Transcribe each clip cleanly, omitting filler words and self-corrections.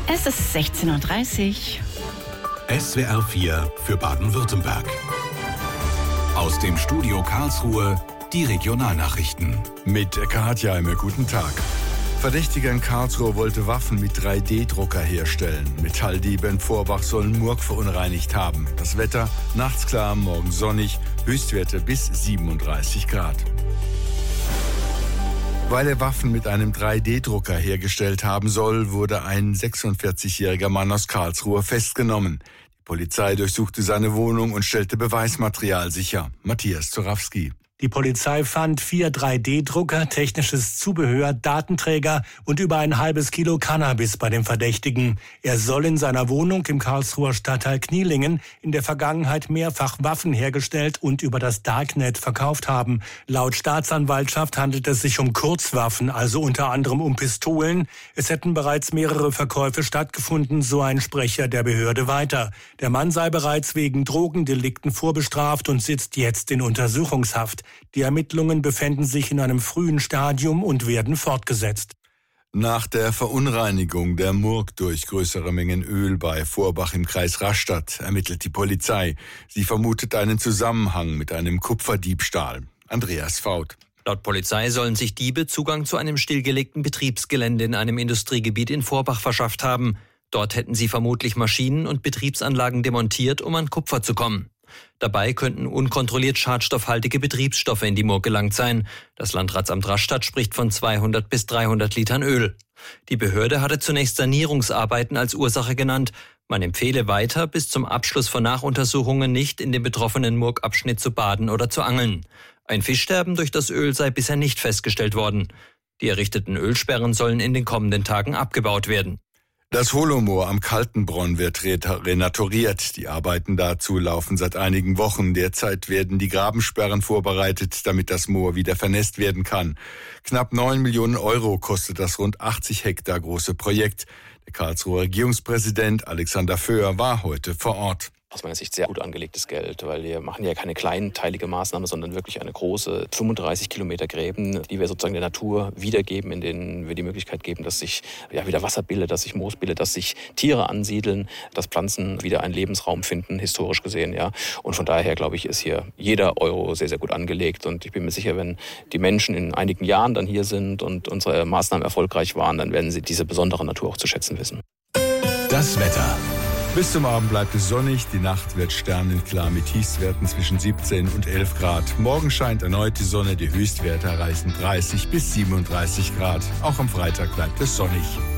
Es ist 16:30 Uhr. SWR 4 für Baden-Württemberg. Aus dem Studio Karlsruhe die Regionalnachrichten. Mit Katja Heime, guten Tag. Verdächtiger in Karlsruhe wollte Waffen mit 3D-Drucker herstellen. Metalldiebe in Vorbach sollen Murg verunreinigt haben. Das Wetter, nachts klar, morgen sonnig, Höchstwerte bis 37 Grad. Weil er Waffen mit einem 3D-Drucker hergestellt haben soll, wurde ein 46-jähriger Mann aus Karlsruhe festgenommen. Die Polizei durchsuchte seine Wohnung und stellte Beweismaterial sicher. Matthias Zorawski. Die Polizei fand 4 3D-Drucker, technisches Zubehör, Datenträger und über ein halbes Kilo Cannabis bei dem Verdächtigen. Er soll in seiner Wohnung im Karlsruher Stadtteil Knielingen in der Vergangenheit mehrfach Waffen hergestellt und über das Darknet verkauft haben. Laut Staatsanwaltschaft handelt es sich um Kurzwaffen, also unter anderem um Pistolen. Es hätten bereits mehrere Verkäufe stattgefunden, so ein Sprecher der Behörde weiter. Der Mann sei bereits wegen Drogendelikten vorbestraft und sitzt jetzt in Untersuchungshaft. Die Ermittlungen befänden sich in einem frühen Stadium und werden fortgesetzt. Nach der Verunreinigung der Murg durch größere Mengen Öl bei Vorbach im Kreis Rastatt ermittelt die Polizei. Sie vermutet einen Zusammenhang mit einem Kupferdiebstahl. Andreas Faut. Laut Polizei sollen sich Diebe Zugang zu einem stillgelegten Betriebsgelände in einem Industriegebiet in Vorbach verschafft haben. Dort hätten sie vermutlich Maschinen und Betriebsanlagen demontiert, um an Kupfer zu kommen. Dabei könnten unkontrolliert schadstoffhaltige Betriebsstoffe in die Murg gelangt sein. Das Landratsamt Rastatt spricht von 200 bis 300 Litern Öl. Die Behörde hatte zunächst Sanierungsarbeiten als Ursache genannt. Man empfehle weiter, bis zum Abschluss von Nachuntersuchungen nicht in dem betroffenen Murgabschnitt zu baden oder zu angeln. Ein Fischsterben durch das Öl sei bisher nicht festgestellt worden. Die errichteten Ölsperren sollen in den kommenden Tagen abgebaut werden. Das Holomoor am Kaltenbronn wird renaturiert. Die Arbeiten dazu laufen seit einigen Wochen. Derzeit werden die Grabensperren vorbereitet, damit das Moor wieder vernässt werden kann. Knapp 9 Millionen Euro kostet das rund 80 Hektar große Projekt. Der Karlsruher Regierungspräsident Alexander Föhr war heute vor Ort. Aus meiner Sicht sehr gut angelegtes Geld, weil wir machen ja keine kleinteilige Maßnahme, sondern wirklich eine große 35 Kilometer Gräben, die wir sozusagen der Natur wiedergeben, in denen wir die Möglichkeit geben, dass sich wieder Wasser bildet, dass sich Moos bildet, dass sich Tiere ansiedeln, dass Pflanzen wieder einen Lebensraum finden, historisch gesehen. Ja. Und von daher, glaube ich, ist hier jeder Euro sehr, sehr gut angelegt. Und ich bin mir sicher, wenn die Menschen in einigen Jahren dann hier sind und unsere Maßnahmen erfolgreich waren, dann werden sie diese besondere Natur auch zu schätzen wissen. Das Wetter. Bis zum Abend bleibt es sonnig, die Nacht wird sternenklar mit Tiefstwerten zwischen 17 und 11 Grad. Morgen scheint erneut die Sonne, die Höchstwerte erreichen 30 bis 37 Grad. Auch am Freitag bleibt es sonnig.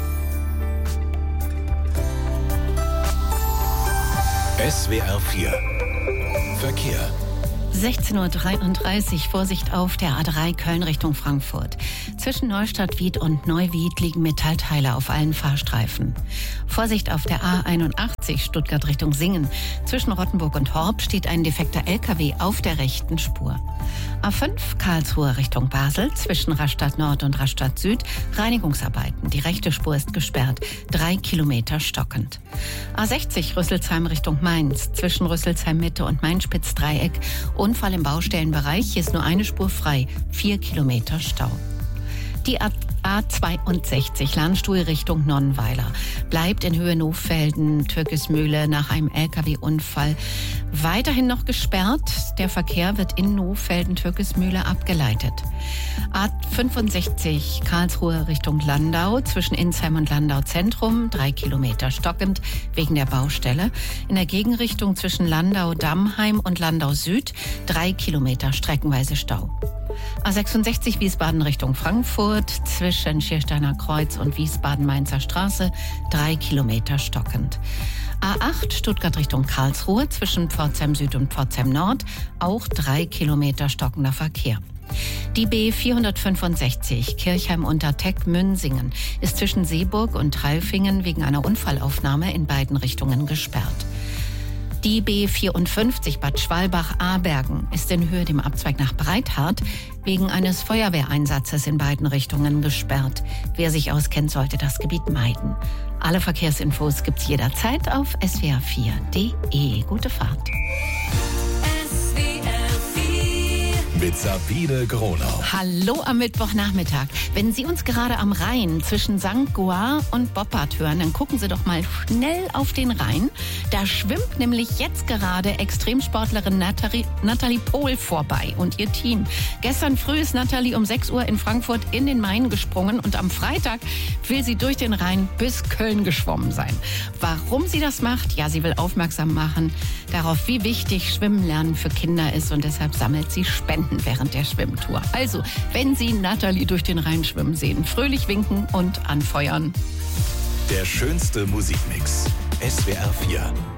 SWR 4 Verkehr. 16:33 Uhr, Vorsicht auf der A3 Köln Richtung Frankfurt. Zwischen Neustadt-Wied und Neuwied liegen Metallteile auf allen Fahrstreifen. Vorsicht auf der A81 Stuttgart Richtung Singen. Zwischen Rottenburg und Horb steht ein defekter LKW auf der rechten Spur. A5 Karlsruhe Richtung Basel. Zwischen Rastatt Nord und Rastatt Süd Reinigungsarbeiten. Die rechte Spur ist gesperrt. 3 Kilometer stockend. A60 Rüsselsheim Richtung Mainz. Zwischen Rüsselsheim Mitte und Mainspitz-Dreieck Unfall im Baustellenbereich, hier ist nur eine Spur frei, 4 Kilometer Stau. Die A62 Landstuhl Richtung Nonnweiler bleibt in Höhe Nohfelden, Türkismühle nach einem LKW-Unfall weiterhin noch gesperrt. Der Verkehr wird in Nohfelden, Türkismühle abgeleitet. A65 Karlsruhe Richtung Landau zwischen Insheim und Landau Zentrum, 3 Kilometer stockend wegen der Baustelle. In der Gegenrichtung zwischen Landau-Dammheim und Landau Süd 3 Kilometer streckenweise Stau. A66 Wiesbaden Richtung Frankfurt zwischen Schiersteiner Kreuz und Wiesbaden-Mainzer Straße 3 Kilometer stockend. A8 Stuttgart Richtung Karlsruhe zwischen Pforzheim Süd und Pforzheim Nord auch 3 Kilometer stockender Verkehr. Die B465 Kirchheim-Unterteck-Münsingen ist zwischen Seeburg und Treilfingen wegen einer Unfallaufnahme in beiden Richtungen gesperrt. Die B54 Bad Schwalbach-Abergen ist in Höhe dem Abzweig nach Breithart wegen eines Feuerwehreinsatzes in beiden Richtungen gesperrt. Wer sich auskennt, sollte das Gebiet meiden. Alle Verkehrsinfos gibt's jederzeit auf swr4.de. Gute Fahrt. Mit mit Sabine Gronau. Hallo am Mittwochnachmittag. Wenn Sie uns gerade am Rhein zwischen St. Goar und Boppard hören, dann gucken Sie doch mal schnell auf den Rhein. Da schwimmt nämlich jetzt gerade Extremsportlerin Nathalie Pohl vorbei und ihr Team. Gestern früh ist Nathalie um 6 Uhr in Frankfurt in den Main gesprungen und am Freitag will sie durch den Rhein bis Köln geschwommen sein. Warum sie das macht? Ja, sie will aufmerksam machen darauf, wie wichtig Schwimmen lernen für Kinder ist, und deshalb sammelt sie Spenden während der Schwimmtour. Also, wenn Sie Nathalie durch den Rhein schwimmen sehen, fröhlich winken und anfeuern. Der schönste Musikmix. SWR 4.